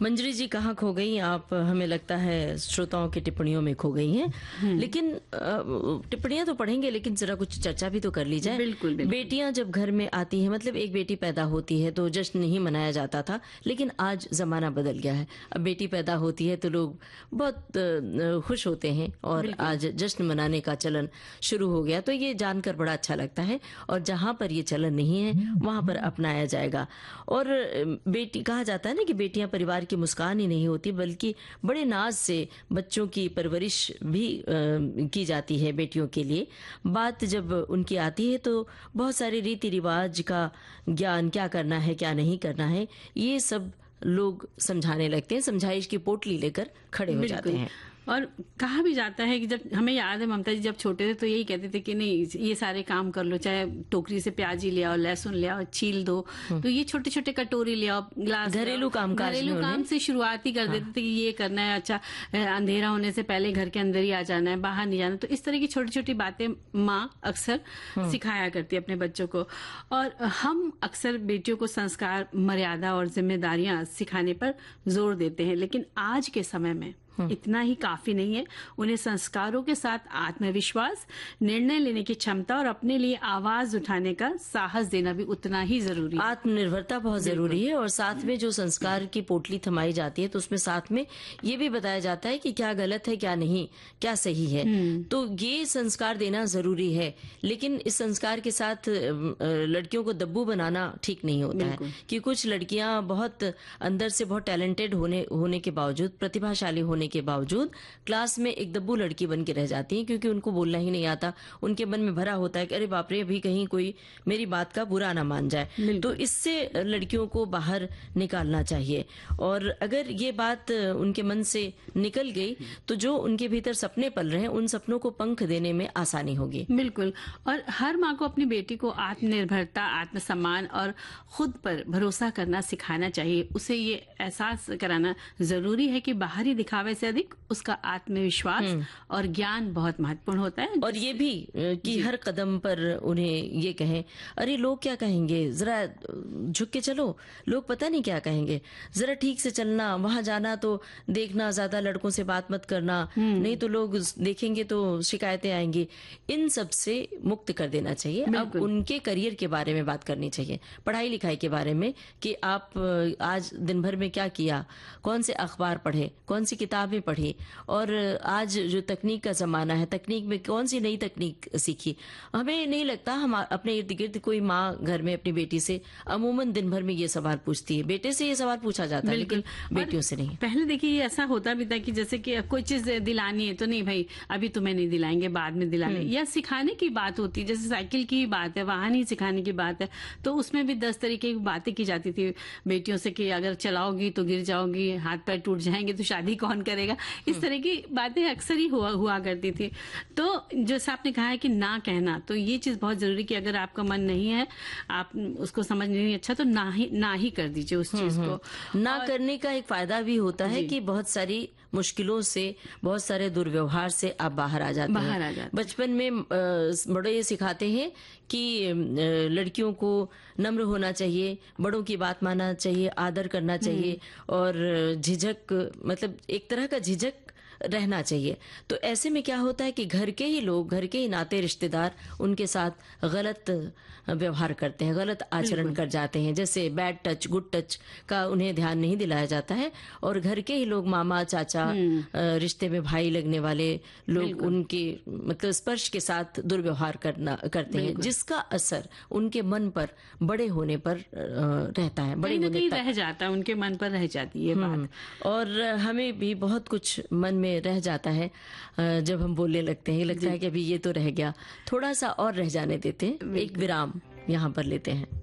मंजरी जी कहाँ खो गई आप? हमें लगता है श्रोताओं की टिप्पणियों में खो गई हैं। लेकिन टिप्पणियां तो पढ़ेंगे, लेकिन जरा कुछ चर्चा भी तो कर ली जाए। बिल्कुल, बिल्कुल। बेटियां जब घर में आती हैं, मतलब एक बेटी पैदा होती है तो जश्न नहीं मनाया जाता था, लेकिन आज जमाना बदल गया है। अब बेटी पैदा होती है तो लोग बहुत खुश होते हैं और आज जश्न मनाने का चलन शुरू हो गया। तो ये जानकर बड़ा अच्छा लगता है, और जहां पर ये चलन नहीं है वहां पर अपनाया जाएगा। और बेटी कहा जाता है ना कि बेटियां परिवार की मुस्कान ही नहीं होती, बल्कि बड़े नाज से बच्चों की परवरिश भी की जाती है बेटियों के लिए। बात जब उनकी आती है तो बहुत सारे रीति रिवाज का ज्ञान, क्या करना है क्या नहीं करना है, ये सब लोग समझाने लगते हैं, समझाइश की पोटली लेकर खड़े हो जाते हैं। और कहा भी जाता है कि जब हमें याद है ममता जी जब छोटे थे तो यही कहते थे कि नहीं ये सारे काम कर लो, चाहे टोकरी से प्याज ही ले आओ, लहसुन ले आओ, छील दो, तो ये छोटे छोटे कटोरी ले आओ, ग्लास, घरेलू काम से शुरुआत ही कर देते थे कि ये करना है, अच्छा अंधेरा होने से पहले घर के अंदर ही आ जाना है, बाहर नहीं जाना। तो इस तरह की छोटी छोटी बातें माँ अक्सर सिखाया करती है अपने बच्चों को। और हम अक्सर बेटियों को संस्कार, मर्यादा और जिम्मेदारियां सिखाने पर जोर देते हैं, लेकिन आज के समय में इतना ही काफी नहीं है। उन्हें संस्कारों के साथ आत्मविश्वास, निर्णय लेने की क्षमता और अपने लिए आवाज उठाने का साहस देना भी उतना ही जरूरी है। आत्मनिर्भरता बहुत जरूरी है। और साथ में जो संस्कार की पोटली थमाई जाती है तो उसमें साथ में ये भी बताया जाता है कि क्या गलत है, क्या नहीं, क्या सही है। तो ये संस्कार देना जरूरी है, लेकिन इस संस्कार के साथ लड़कियों को दब्बू बनाना ठीक नहीं होता है। कि कुछ लड़कियां बहुत अंदर से बहुत टैलेंटेड होने के बावजूद, प्रतिभाशाली होने के बावजूद क्लास में एक दब्बू लड़की बन के रह जाती हैं, क्योंकि उनको बोलना ही नहीं आता। उनके मन में भरा होता है कि अरे बाप रे, अभी कहीं कोई मेरी बात का बुरा ना मान जाए। तो इससे लड़कियों को बाहर निकालना चाहिए। और अगर ये बात उनके मन से निकल गई तो जो उनके भीतर सपने पल रहे हैं, उन सपनों को पंख देने में आसानी होगी। बिल्कुल। और हर माँ को अपनी बेटी को आत्मनिर्भरता, आत्मसम्मान और खुद पर भरोसा करना सिखाना चाहिए। उसे ये एहसास कराना जरूरी है कि बाहरी दिखावे से अधिक उसका आत्मविश्वास और ज्ञान बहुत महत्वपूर्ण होता है। और ये भी कि हर कदम पर उन्हें ये कहें, अरे लोग क्या कहेंगे, जरा झुक के चलो, लोग पता नहीं क्या कहेंगे, जरा ठीक से चलना, वहां जाना तो देखना, ज्यादा लड़कों से बात मत करना, नहीं तो लोग देखेंगे तो शिकायतें आएंगी। इन सब से मुक्त कर देना चाहिए। अब उनके करियर के बारे में बात करनी चाहिए, पढ़ाई लिखाई के बारे में, कि आप आज दिन भर में क्या किया, कौन से अखबार पढ़े, कौन सी किताबें पढ़ी, और आज जो तकनीक का जमाना है, तकनीक में कौन सी नई तकनीक सीखी। हमें नहीं लगता हम अपने इर्द गिर्द कोई माँ घर में अपनी बेटी से अमूमन दिन भर में ये सवाल पूछती है। बेटे से ये सवाल पूछा जाता है, लेकिन बेटियों से नहीं। पहले देखिए ऐसा होता भी था कि जैसे कि कोई चीज दिलानी है तो नहीं भाई अभी तुम्हें नहीं दिलाएंगे, बाद में दिलाने, या सिखाने की बात होती, जैसे साइकिल की बात है, वाहन ही सिखाने की बात है, तो उसमें भी 10 तरीके की बातें की जाती थी बेटियों से कि अगर चलाओगी तो गिर जाओगी, हाथ पैर टूट जाएंगे तो शादी कौन करेगा। इस तरह की बातें अक्सर ही हुआ करती थी। तो जैसे आपने कहा है कि ना कहना, तो ये चीज बहुत जरूरी कि अगर आपका मन नहीं है, आप उसको समझ नहीं अच्छा, तो ना ही कर दीजिए उस चीज को। ना करने का एक फायदा भी होता है कि बहुत सारी मुश्किलों से, बहुत सारे दुर्व्यवहार से आप बाहर आ जाते हैं। बचपन में बड़े ये सिखाते हैं कि लड़कियों को नम्र होना चाहिए, बड़ों की बात मानना चाहिए, आदर करना चाहिए, और झिझक, मतलब एक तरह का झिझक रहना चाहिए। तो ऐसे में क्या होता है कि घर के ही लोग, घर के ही नाते रिश्तेदार उनके साथ गलत व्यवहार करते हैं, गलत आचरण कर जाते हैं। जैसे बैड टच, गुड टच का उन्हें ध्यान नहीं दिलाया जाता है, और घर के ही लोग, मामा, चाचा, रिश्ते में भाई लगने वाले लोग, उनके मतलब स्पर्श के साथ दुर्व्यवहार करते हैं, जिसका असर उनके मन पर बड़े होने पर रहता है, बड़े होने तक रह जाता है, उनके मन पर रह जाती है बात। और हमें भी बहुत कुछ मन में रह जाता है जब हम बोलने लगते हैं। लगता है कि अभी ये तो रह गया, थोड़ा सा और रह जाने देते हैं, एक विराम यहाँ पर लेते हैं।